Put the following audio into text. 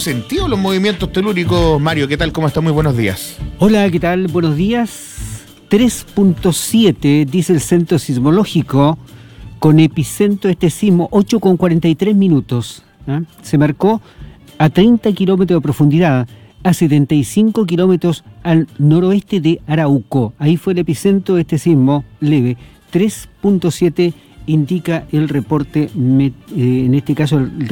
sentido los movimientos telúricos. Mario, ¿qué tal? ¿Cómo está? Muy buenos días. Hola, ¿qué tal? Buenos días. 3.7 dice el centro sismológico, con epicentro este sismo 8,43 minutos. Se marcó a 30 kilómetros de profundidad, a 75 kilómetros al noroeste de Arauco. Ahí fue el epicentro de este sismo leve. 3.7 indica el reporte, en este caso el